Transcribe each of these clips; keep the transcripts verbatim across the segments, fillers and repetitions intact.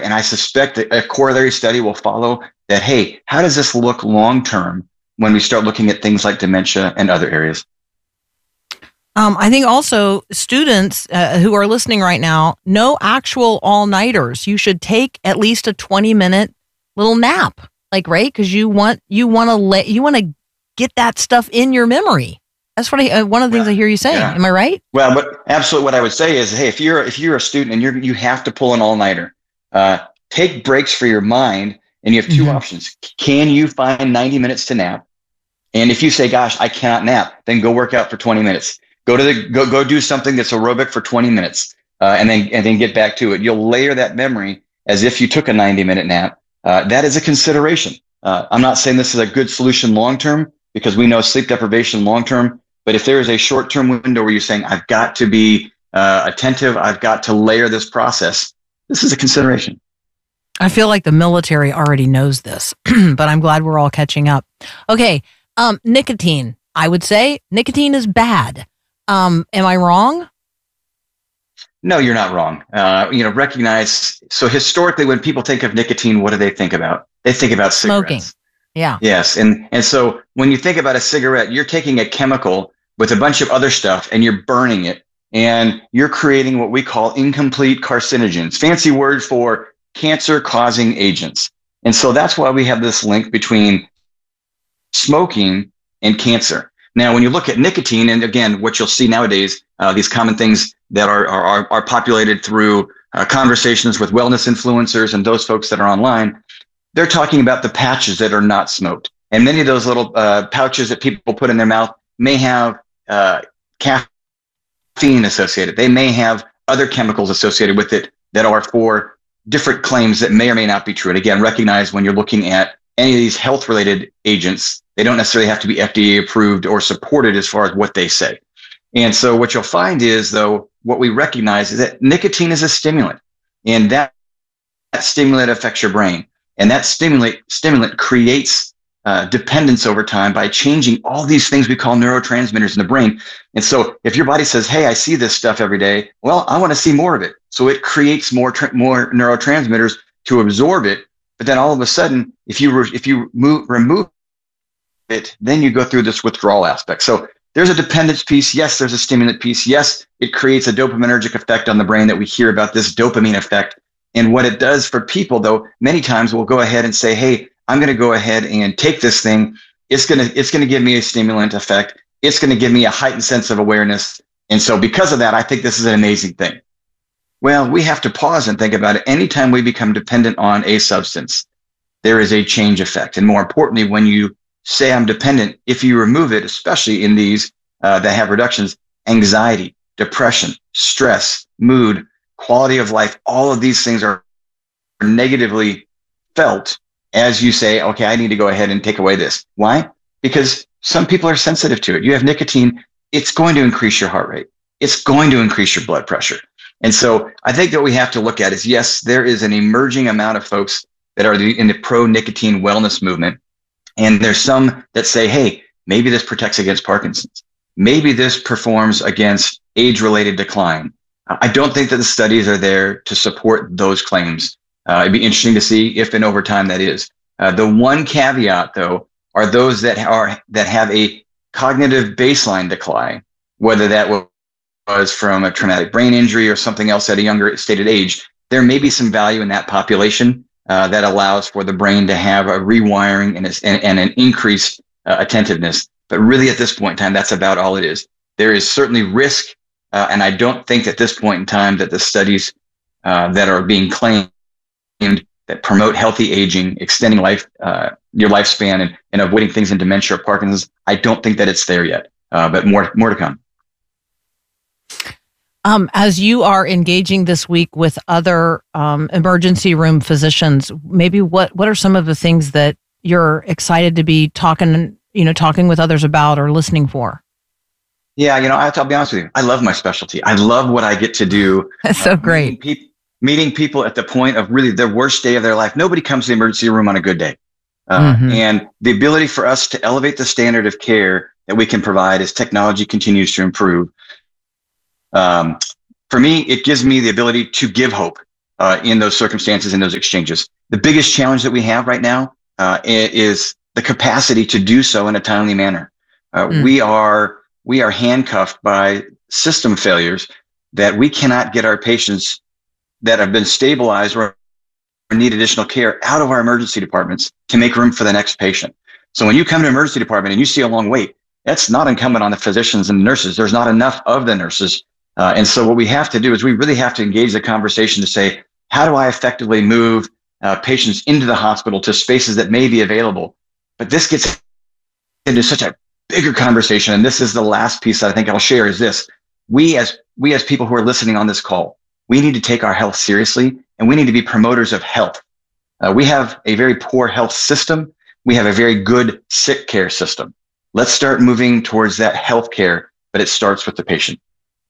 and I suspect that a corollary study will follow that, hey, how does this look long-term when we start looking at things like dementia and other areas? Um, I think also students uh, who are listening right now, no actual all-nighters. You should take at least a twenty-minute little nap, like, right? Because you want you want to let you want to get that stuff in your memory. That's what I, uh, one of the things well, I hear you saying. Yeah. Am I right? Well, but absolutely, what I would say is, hey, if you're if you're a student and you're you have to pull an all-nighter, uh, take breaks for your mind, and you have two mm-hmm. options. Can you find ninety minutes to nap? And if you say, gosh, I cannot nap, then go work out for twenty minutes. Go to the go go do something that's aerobic for twenty minutes, uh, and then and then get back to it. You'll layer that memory as if you took a ninety minute nap. Uh, that is a consideration. Uh, I'm not saying this is a good solution long term, because we know sleep deprivation long term. But if there is a short term window where you're saying, I've got to be uh, attentive, I've got to layer this process, this is a consideration. I feel like the military already knows this, but I'm glad we're all catching up. Okay, um, nicotine. I would say nicotine is bad. Um, am I wrong? No, you're not wrong. Uh, you know, recognize, so historically when people think of nicotine, what do they think about? They think about cigarettes. Smoking. Yeah. Yes. And, and so when you think about a cigarette, you're taking a chemical with a bunch of other stuff and you're burning it, and you're creating what we call incomplete carcinogens, fancy word for cancer causing agents. And so that's why we have this link between smoking and cancer. Now, when you look at nicotine, and again, what you'll see nowadays, uh, these common things that are are, are populated through uh, conversations with wellness influencers and those folks that are online, they're talking about the patches that are not smoked. And many of those little uh, pouches that people put in their mouth may have uh, caffeine associated. They may have other chemicals associated with it that are for different claims that may or may not be true. And again, recognize when you're looking at any of these health-related agents, they don't necessarily have to be F D A approved or supported as far as what they say. And so what you'll find is, though, what we recognize is that nicotine is a stimulant, and that, that stimulant affects your brain. And that stimulant, stimulant creates uh, dependence over time by changing all these things we call neurotransmitters in the brain. And so if your body says, hey, I see this stuff every day, well, I want to see more of it. So it creates more, tra- more neurotransmitters to absorb it. But then all of a sudden, if you re- if you move, remove it, then you go through this withdrawal aspect. So there's a dependence piece. Yes, there's a stimulant piece. Yes, it creates a dopaminergic effect on the brain that we hear about, this dopamine effect. And what it does for people, though, many times we'll go ahead and say, hey, I'm going to go ahead and take this thing. It's going to it's going to give me a stimulant effect. It's going to give me a heightened sense of awareness. And so because of that, I think this is an amazing thing. Well, we have to pause and think about it. Anytime we become dependent on a substance, there is a change effect. And more importantly, when you say I'm dependent, if you remove it, especially in these uh, that have reductions, anxiety, depression, stress, mood, quality of life, all of these things are negatively felt as you say, okay, I need to go ahead and take away this. Why? Because some people are sensitive to it. You have nicotine, it's going to increase your heart rate. It's going to increase your blood pressure. And so I think that we have to look at is, yes, there is an emerging amount of folks that are in the pro-nicotine wellness movement. And there's some that say, hey, maybe this protects against Parkinson's. Maybe this performs against age-related decline. I don't think that the studies are there to support those claims. Uh, it'd be interesting to see if and over time that is. Uh, the one caveat, though, are those that are that have a cognitive baseline decline, whether that was from a traumatic brain injury or something else at a younger stated age. There may be some value in that population uh, that allows for the brain to have a rewiring and, a, and, and an increased uh, attentiveness. But really, at this point in time, that's about all it is. There is certainly risk, uh, and I don't think at this point in time that the studies uh, that are being claimed that promote healthy aging, extending life, uh, your lifespan, and, and avoiding things in dementia or Parkinson's, I don't think that it's there yet. Uh, but more, more to come. Um, as you are engaging this week with other um, emergency room physicians, maybe what, what are some of the things that you're excited to be talking, you know, talking with others about or listening for? Yeah, you know, I'll be honest with you. I love my specialty. I love what I get to do. That's so uh, great. Meeting, pe- meeting people at the point of really their worst day of their life. Nobody comes to the emergency room on a good day. Uh, mm-hmm. And the ability for us to elevate the standard of care that we can provide as technology continues to improve. Um, for me, it gives me the ability to give hope. uh, in those circumstances, in those exchanges. The biggest challenge that we have right now uh, is the capacity to do so in a timely manner. Uh, mm. We are we are handcuffed by system failures that we cannot get our patients that have been stabilized or need additional care out of our emergency departments to make room for the next patient. So when you come to an emergency department and you see a long wait, that's not incumbent on the physicians and the nurses. There's not enough of the nurses. Uh, and so what we have to do is we really have to engage the conversation to say, how do I effectively move uh, patients into the hospital to spaces that may be available? But this gets into such a bigger conversation. And this is the last piece that I think I'll share is this. We as we as people who are listening on this call, we need to take our health seriously, and we need to be promoters of health. Uh, we have a very poor health system. We have a very good sick care system. Let's start moving towards that health care, but it starts with the patient.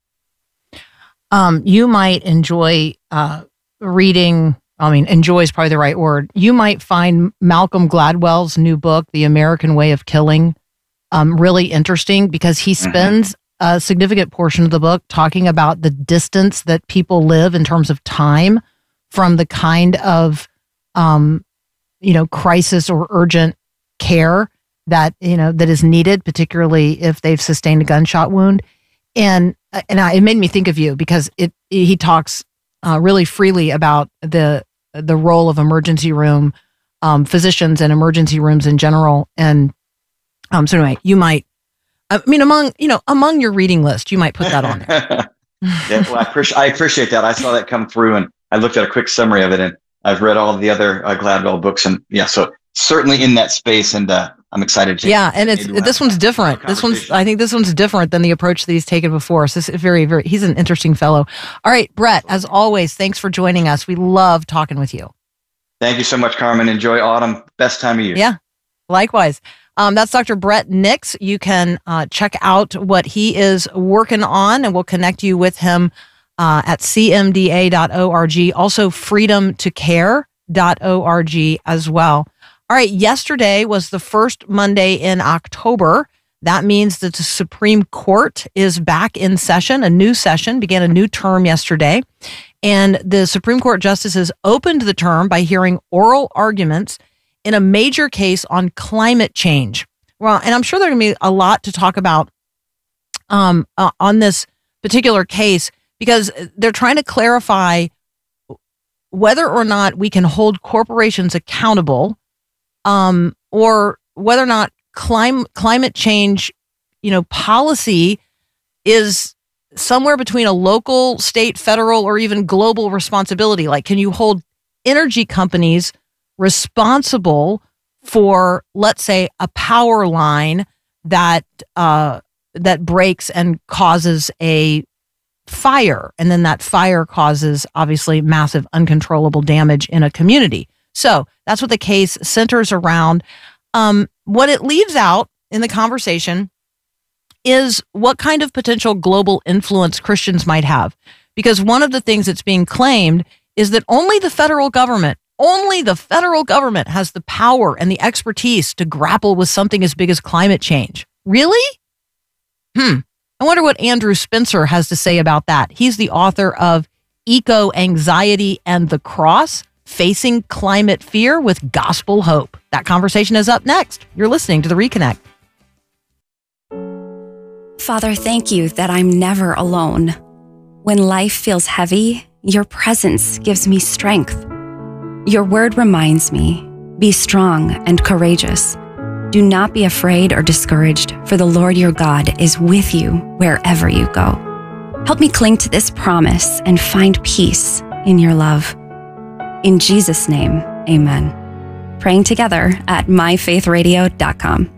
Um, you might enjoy uh, reading, I mean, enjoy is probably the right word. You might find Malcolm Gladwell's new book, The American Way of Killing, um, really interesting because he spends mm-hmm. a significant portion of the book talking about the distance that people live in terms of time from the kind of, um, you know, crisis or urgent care that, you know, that is needed, particularly if they've sustained a gunshot wound. And and I, it made me think of you because it he talks uh, really freely about the the role of emergency room um, physicians and emergency rooms in general. And um, so anyway, you might, I mean, among you know among your reading list, you might put that on there. Yeah, well, I appreciate I appreciate that. I saw that come through, and I looked at a quick summary of it, and I've read all of the other uh, Gladwell books, and yeah, so certainly in that space, and uh, I'm excited to. Yeah, and it's this one's different. This one's I think this one's different than the approach that he's taken before. So it's very, very. He's an interesting fellow. All right, Brett, as always, thanks for joining us. We love talking with you. Thank you so much, Carmen. Enjoy autumn. Best time of year. Yeah, likewise. Um, that's Doctor Brett Nix. You can uh, check out what he is working on, and we'll connect you with him uh, at c m d a dot org. Also, freedom to care dot org as well. All right, yesterday was the first Monday in October. That means that the Supreme Court is back in session. A new session began a new term yesterday. And the Supreme Court justices opened the term by hearing oral arguments in a major case on climate change. Well, and I'm sure there's going to be a lot to talk about um, uh, on this particular case because they're trying to clarify whether or not we can hold corporations accountable Um, or whether or not clim- climate change, you know, policy is somewhere between a local, state, federal, or even global responsibility. Like, can you hold energy companies responsible for, let's say, a power line that uh, that breaks and causes a fire, and then that fire causes obviously massive, uncontrollable damage in a community? So that's what the case centers around. Um, what it leaves out in the conversation is what kind of potential global influence Christians might have. Because one of the things that's being claimed is that only the federal government, only the federal government has the power and the expertise to grapple with something as big as climate change. Really? Hmm. I wonder what Andrew Spencer has to say about that. He's the author of Eco Anxiety and the Cross: Facing Climate Fear with Gospel Hope. That conversation is up next. You're listening to The Reconnect. Father, thank you that I'm never alone. When life feels heavy, your presence gives me strength. Your word reminds me, be strong and courageous. Do not be afraid or discouraged, for the Lord your God is with you wherever you go. Help me cling to this promise and find peace in your love. In Jesus' name, amen. Praying together at my faith radio dot com.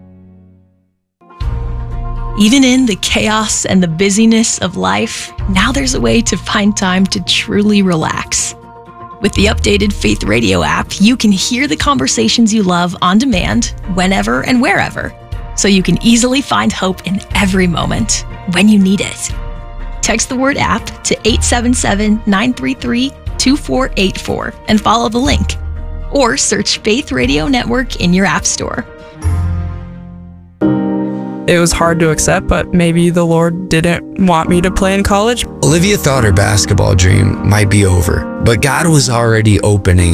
Even in the chaos and the busyness of life, now there's a way to find time to truly relax. With the updated Faith Radio app, you can hear the conversations you love on demand, whenever and wherever, so you can easily find hope in every moment when you need it. Text the word app to eight seven seven, nine three three, two four eight four and follow the link, or search Faith Radio Network in your app store. it was hard to accept, but maybe the Lord didn't want me to play in college. Olivia thought her basketball dream might be over, but God was already opening